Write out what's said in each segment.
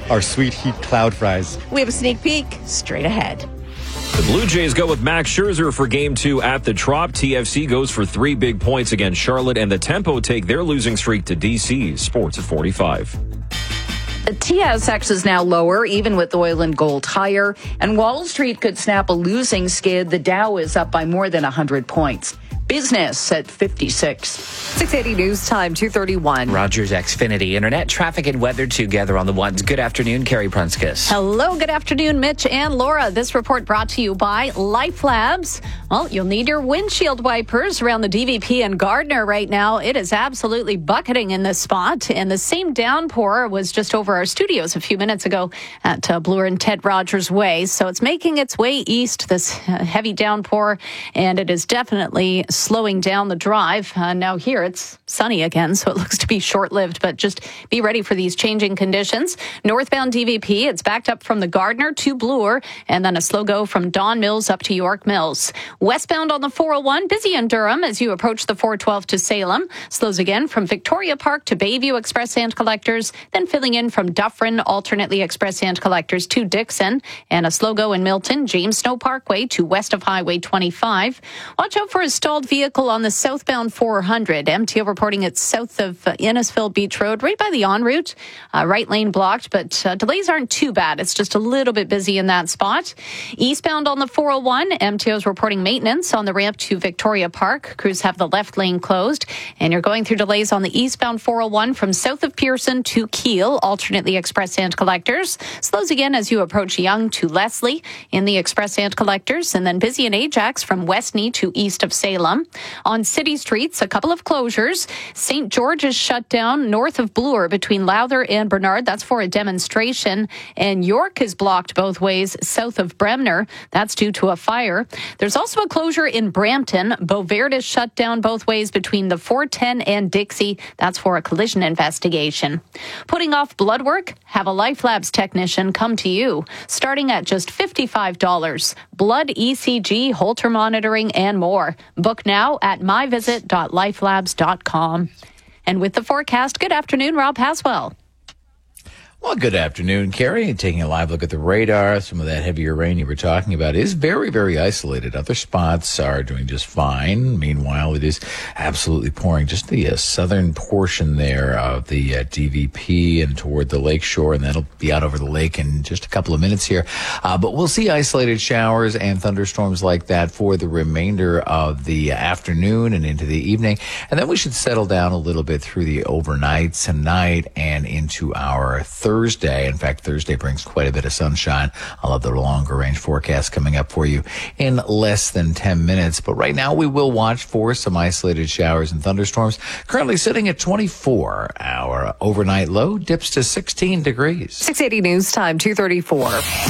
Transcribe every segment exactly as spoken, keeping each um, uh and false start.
our sweet heat cloud fries. We have a sneak peek straight ahead. The Blue Jays go with Max Scherzer for game two at the Trop. T F C goes for three big points against Charlotte, and the Tempo take their losing streak to D C. Sports at forty-five. The T S X is now lower, even with oil and gold higher, and Wall Street could snap a losing skid. The Dow is up by more than one hundred points. Business at fifty-six. six eighty News Time, two thirty-one. Rogers Xfinity Internet, traffic and weather together on the ones. Good afternoon, Carrie Prunskis. Hello, good afternoon, Mitch and Laura. This report brought to you by Life Labs. Well, you'll need your windshield wipers around the D V P and Gardner right now. It is absolutely bucketing in this spot, and the same downpour was just over our studios a few minutes ago at uh, Bloor and Ted Rogers Way. So it's making its way east, this uh, heavy downpour, and it is definitely slowing down the drive. Uh, now here it's sunny again, so it looks to be short-lived, but just be ready for these changing conditions. Northbound D V P, it's backed up from the Gardner to Bloor, and then a slow go from Don Mills up to York Mills. Westbound on the four oh one, busy in Durham as you approach the four twelve to Salem. Slows again from Victoria Park to Bayview Express and Collectors, then filling in from Dufferin, alternately Express and Collectors to Dixon, and a slow go in Milton, James Snow Parkway to west of Highway twenty-five. Watch out for a stalled vehicle on the southbound four hundred. M T O reporting it's south of uh, Innisfil Beach Road, right by the en route. Uh, right lane blocked, but uh, delays aren't too bad. It's just a little bit busy in that spot. Eastbound on the four oh one, M T O is reporting maintenance on the ramp to Victoria Park. Crews have the left lane closed, and you're going through delays on the eastbound four oh one from south of Pearson to Kiel, alternately Express and Collectors. Slows again as you approach Young to Leslie in the Express and Collectors, and then busy in Ajax from Westney to east of Salem. On city streets, a couple of closures. Saint George is shut down north of Bloor between Lowther and Bernard. That's for a demonstration. And York is blocked both ways south of Bremner. That's due to a fire. There's also a closure in Brampton. Beauvert is shut down both ways between the four ten and Dixie. That's for a collision investigation. Putting off blood work? Have a Life Labs technician come to you. Starting at just fifty-five dollars. Blood, E C G, Holter monitoring, and more. Book now at my visit dot life labs dot com. And with the forecast, good afternoon, Rob Haswell. Well, good afternoon, Carrie. Taking a live look at the radar. Some of that heavier rain you were talking about is very, very isolated. Other spots are doing just fine. Meanwhile, it is absolutely pouring just the uh, southern portion there of the uh, D V P and toward the lake shore, and that'll be out over the lake in just a couple of minutes here. Uh, but we'll see isolated showers and thunderstorms like that for the remainder of the afternoon and into the evening. And then we should settle down a little bit through the overnight tonight and into our Thursday. Thursday. In fact, Thursday brings quite a bit of sunshine. I'll have the longer range forecast coming up for you in less than ten minutes. But right now, we will watch for some isolated showers and thunderstorms. Currently sitting at twenty-four. Our overnight low dips to sixteen degrees. six eighty News Time, two thirty-four.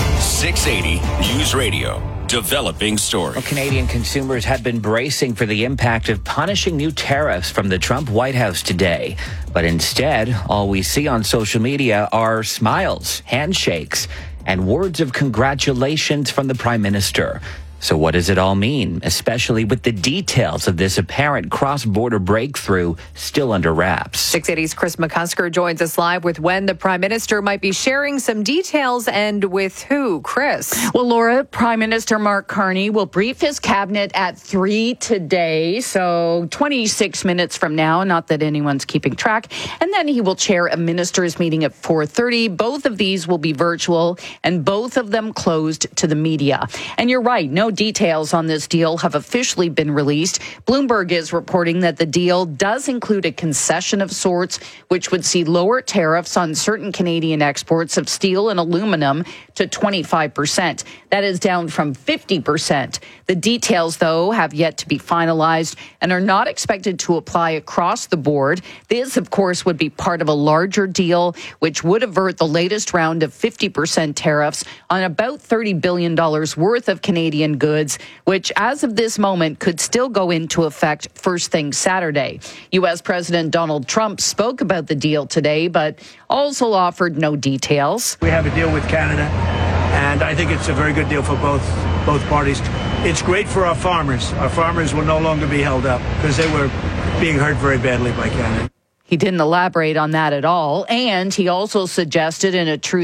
six eighty News Radio. Developing story. Well, Canadian consumers have been bracing for the impact of punishing new tariffs from the Trump White House today. But instead, all we see on social media are smiles, handshakes, and words of congratulations from the Prime Minister. So what does it all mean, especially with the details of this apparent cross-border breakthrough still under wraps? six eighty's Chris McCusker joins us live with when the Prime Minister might be sharing some details and with who. Chris? Well, Laura, Prime Minister Mark Carney will brief his cabinet at three today, so twenty-six minutes from now, not that anyone's keeping track. And then he will chair a ministers' meeting at four thirty. Both of these will be virtual, and both of them closed to the media. And you're right, no details on this deal have officially been released. Bloomberg is reporting that the deal does include a concession of sorts, which would see lower tariffs on certain Canadian exports of steel and aluminum to twenty-five percent. That is down from fifty percent. The details, though, have yet to be finalized and are not expected to apply across the board. This, of course, would be part of a larger deal, which would avert the latest round of fifty percent tariffs on about thirty billion dollars worth of Canadian goods, which as of this moment could still go into effect first thing Saturday. U S President Donald Trump spoke about the deal today, but also offered no details. We have a deal with Canada, and I think it's a very good deal for both both parties. It's great for our farmers. Our farmers will no longer be held up because they were being hurt very badly by Canada. He didn't elaborate on that at all, and he also suggested in a true